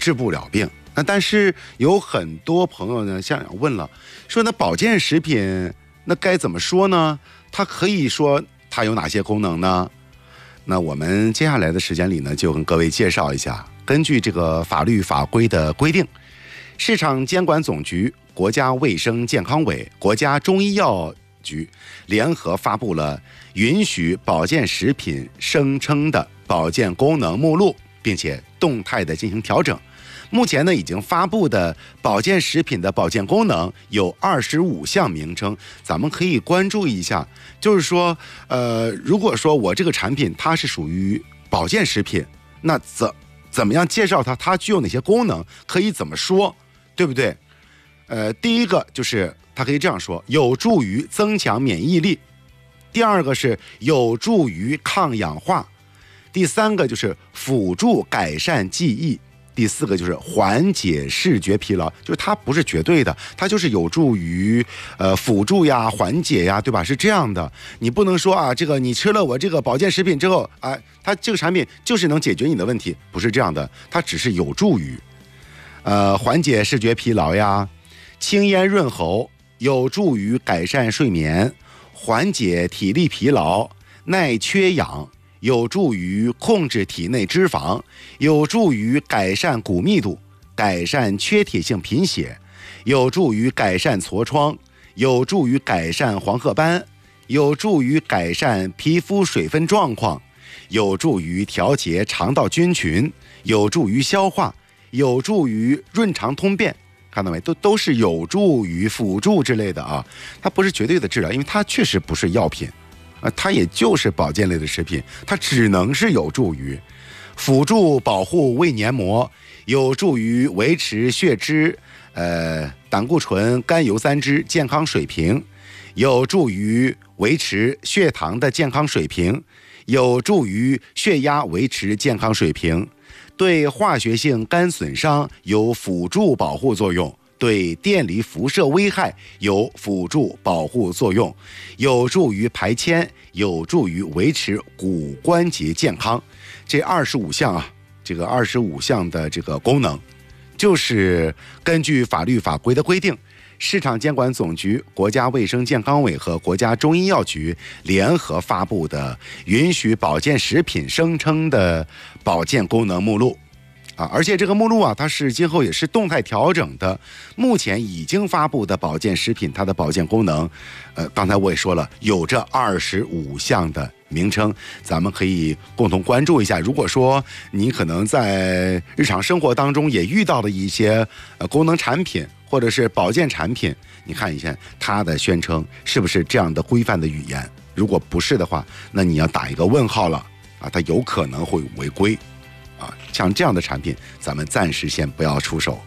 治不了病。那但是有很多朋友呢，像问了，说那保健食品那该怎么说呢？它可以说它有哪些功能呢？那我们接下来的时间里呢，就跟各位介绍一下，根据这个法律法规的规定，市场监管总局、国家卫生健康委、国家中医药局联合发布了允许保健食品声称的保健功能目录，并且动态的进行调整。目前呢，已经发布的保健食品的保健功能有25项名称，咱们可以关注一下。就是说，如果说我这个产品它是属于保健食品，那怎么样介绍它？它具有哪些功能？可以怎么说？对不对？第一个就是它可以这样说：有助于增强免疫力；第二个是有助于抗氧化；第三个就是辅助改善记忆。第四个就是缓解视觉疲劳，就是它不是绝对的，它就是有助于辅助呀、缓解呀，对吧？是这样的，你不能说啊，这个你吃了我这个保健食品之后，它这个产品就是能解决你的问题，不是这样的，它只是有助于缓解视觉疲劳呀，清咽润喉，有助于改善睡眠，缓解体力疲劳，耐缺氧。有助于控制体内脂肪，有助于改善骨密度，改善缺铁性贫血，有助于改善痤疮，有助于改善黄褐斑，有助于改善皮肤水分状况，有助于调节肠道菌群，有助于消化，有助于润肠通便。看到没？都是有助于辅助之类的啊，它不是绝对的治疗，因为它确实不是药品。它也就是保健类的食品，它只能是有助于辅助保护胃黏膜，有助于维持血脂、胆固醇、甘油三酯健康水平，有助于维持血糖的健康水平，有助于血压维持健康水平，对化学性肝损伤有辅助保护作用，对电离辐射危害有辅助保护作用，有助于排铅，有助于维持骨关节健康。这25项啊，这个25项的这个功能，就是根据法律法规的规定，市场监管总局、国家卫生健康委和国家中医药局联合发布的允许保健食品声称的保健功能目录。而且这个目录啊，它是今后也是动态调整的。目前已经发布的保健食品，它的保健功能，刚才我也说了，有这25项的名称，咱们可以共同关注一下。如果说你可能在日常生活当中也遇到了一些功能产品或者是保健产品，你看一下它的宣称是不是这样的规范的语言。如果不是的话，那你要打一个问号了啊，它有可能会违规。像这样的产品，咱们暂时先不要出手。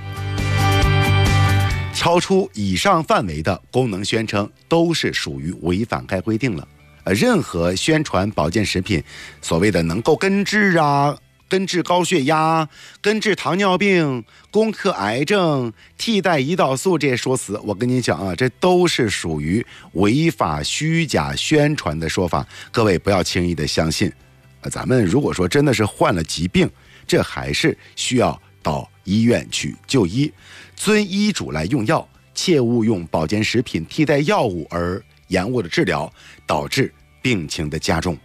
超出以上范围的功能宣称，都是属于违反该规定了。任何宣传保健食品，所谓的能够根治啊、根治高血压、根治糖尿病、攻克癌症、替代胰岛素这些说辞，我跟你讲啊，这都是属于违法虚假宣传的说法，各位不要轻易的相信。咱们如果说真的是患了疾病，这还是需要到医院去就医，遵医嘱来用药，切勿用保健食品替代药物而延误了治疗，导致病情的加重。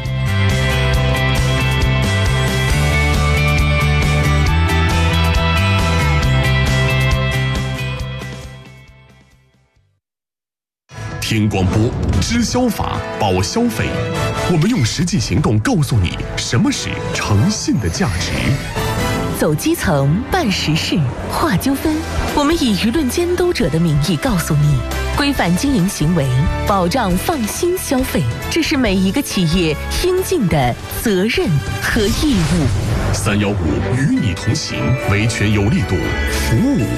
听广播，知消法，保消费。我们用实际行动告诉你什么是诚信的价值。 走基层，办实事，化纠纷。我们以舆论监督者的名义告诉你，规范经营行为，保障放心消费，这是每一个企业应尽的责任和义务。 315与你同行，维权有力度，服务